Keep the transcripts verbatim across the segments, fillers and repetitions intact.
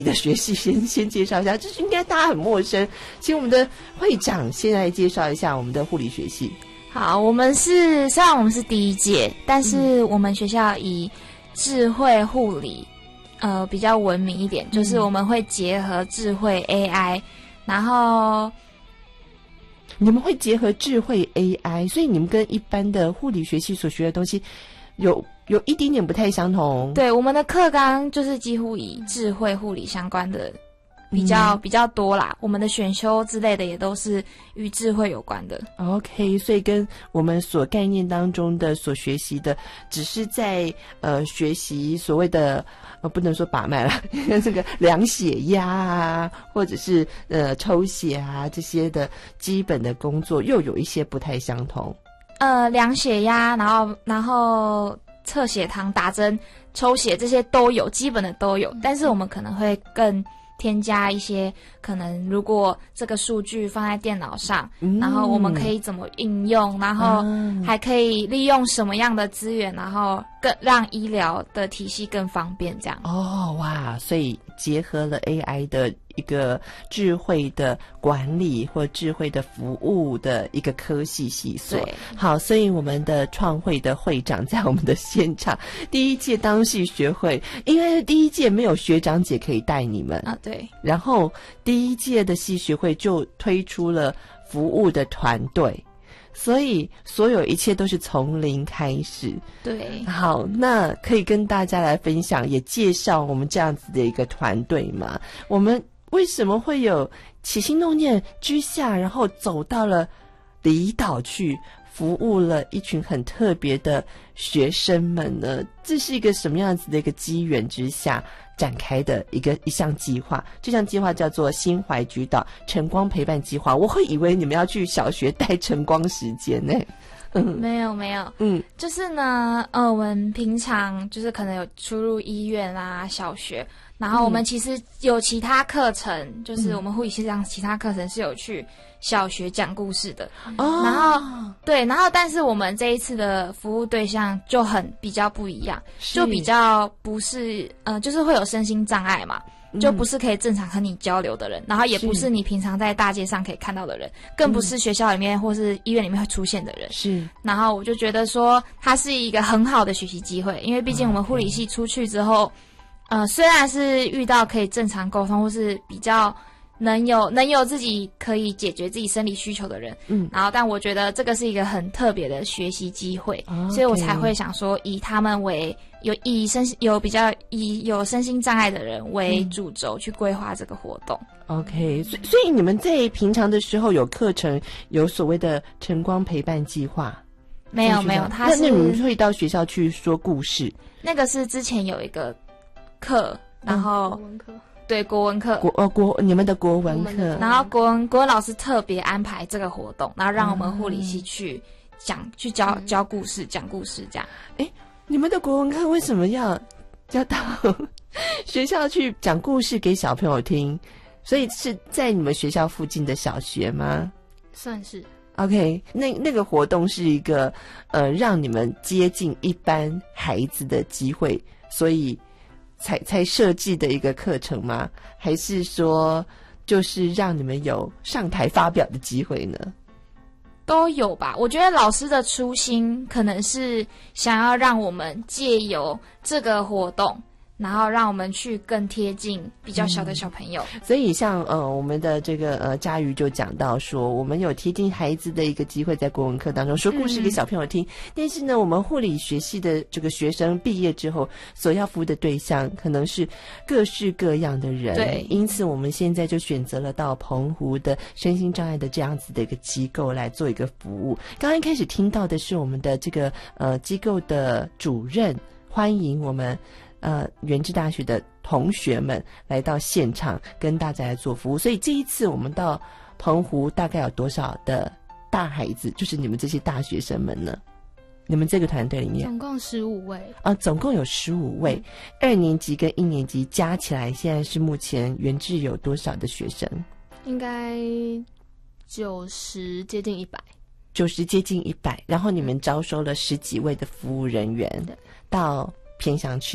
你的学系先先介绍一下，这是应该大家很陌生，请我们的会长先来介绍一下我们的护理学系。 好，我们是虽然我们是第一届，但是我们学校以智慧护理呃比较闻名一点，嗯、就是我们会结合智慧 A I， 然后你们会结合智慧 A I， 所以你们跟一般的护理学系所学的东西有有一点点不太相同。 对，我们的课纲就是几乎以智慧护理相关的比较、嗯、比较多啦，我们的选修之类的也都是与智慧有关的。 OK， 所以跟我们所概念当中的所学习的只是在呃学习所谓的呃不能说把脉啦这个量血压啊或者是呃抽血啊这些的基本的工作又有一些不太相同。 呃量血压，然后然后测血糖、打针、抽血这些都有，基本的都有，但是我们可能会更添加一些，可能如果这个数据放在电脑上、嗯、然后我们可以怎么应用，然后还可以利用什么样的资源，然后更让医疗的体系更方便这样。 哦，哇，所以结合了 A I 的一个智慧的管理或智慧的服务的一个科系系所。好，所以我们的创会的会长在我们的现场，第一届当系学会，因为第一届没有学长姐可以带你们啊，对。 然后第一届的系学会就推出了服务的团队。所以所有一切都是从零开始。 对， 好，那可以跟大家来分享，也介绍我们这样子的一个团队吗？我们为什么会有起心动念之下，然后走到了离岛去服务了一群很特别的学生们呢？这是一个什么样子的一个机缘之下展开的一个一项计划？这项计划叫做心怀菊岛晨光陪伴计划。我会以为你们要去小学带晨光时间呢、欸。嗯， 没有没有， 嗯， 就是呢，呃，我们平常就是可能有出入医院啊、小学，然后我们其实有其他课程，嗯、就是我们护理系上其他课程是有去小学讲故事的。哦，然后对，然后但是我们这一次的服务对象就很比较不一样，就比较不是呃，就是会有身心障碍嘛。就不是可以正常和你交流的人，然后也不是你平常在大街上可以看到的人，更不是学校里面或是医院里面会出现的人。是，然后我就觉得说，它是一个很好的学习机会，因为毕竟我们护理系出去之后，呃，虽然是遇到可以正常沟通或是比较能有能有自己可以解决自己生理需求的人，嗯，然后但我觉得这个是一个很特别的学习机会， okay. 所以我才会想说以他们为有以身有比较以有身心障碍的人为主轴去规划这个活动。 OK， 所以所以你们在平常的时候有课程，有所谓的晨光陪伴计划？ 没有没有，他是那那你们会到学校去说故事？ 那个是之前有一个课，然后、嗯、国文课。对，国文课， 国呃国你们的国文课， 然后国文国文老师特别安排这个活动，然后让我们护理系去讲、嗯、去教教故事，讲故事这样。 哎，你们的国文课为什么要要到学校去讲故事给小朋友听？所以是在你们学校附近的小学吗？ 算是。 OK， 那那个活动是一个呃让你们接近一般孩子的机会，所以。才才设计的一个课程吗？还是说就是让你们有上台发表的机会呢？ 都有吧。我觉得老师的初心可能是想要让我们借由这个活动，然后让我们去更贴近比较小的小朋友。 嗯、所以像呃我们的这个呃佳瑜就讲到说，我们有贴近孩子的一个机会，在国文课当中说故事给小朋友听。嗯、但是呢，我们护理学系的这个学生毕业之后所要服务的对象可能是各式各样的人。对，因此我们现在就选择了到澎湖的身心障碍的这样子的一个机构来做一个服务。刚刚一开始听到的是我们的这个呃机构的主任欢迎我们。呃，原治大学的同学们来到现场跟大家来做服务，所以这一次我们到澎湖大概有多少的大孩子，就是你们这些大学生们呢？你们这个团队里面总共十五位啊，总共有十五位、嗯，二年级跟一年级加起来，现在是目前原治有多少的学生？ 应该九十接近一百， 九十接近一百，然后你们招收了十几位的服务人员到偏乡去。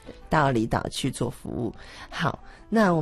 到离岛去做服务。好，那我